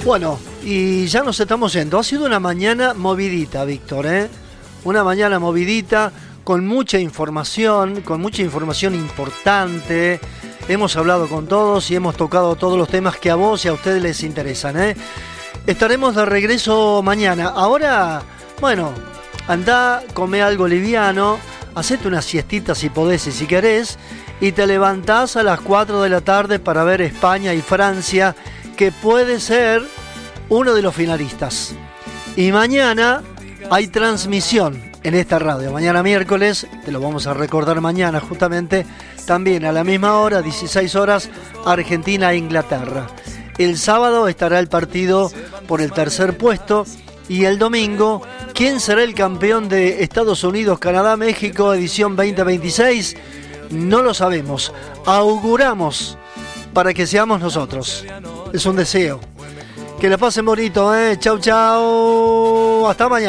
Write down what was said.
Bueno, y ya nos estamos yendo. Ha sido una mañana movidita, Víctor, ¿eh? Una mañana movidita, con mucha información importante. Hemos hablado con todos y hemos tocado todos los temas que a vos y a ustedes les interesan, ¿eh? Estaremos de regreso mañana. Ahora, bueno, andá, come algo liviano, hacete una siestita si podés y si querés, y te levantás a las 4 de la tarde para ver España y Francia, que puede ser uno de los finalistas. Y mañana hay transmisión en esta radio. Mañana miércoles, te lo vamos a recordar mañana justamente, también a la misma hora, 16 horas, Argentina e Inglaterra. El sábado estará el partido por el tercer puesto y el domingo, ¿quién será el campeón de Estados Unidos, Canadá, México, edición 2026? No lo sabemos. Auguramos para que seamos nosotros. Es un deseo. Que la pasen bonito, ¿eh? Chau, chau. Hasta mañana.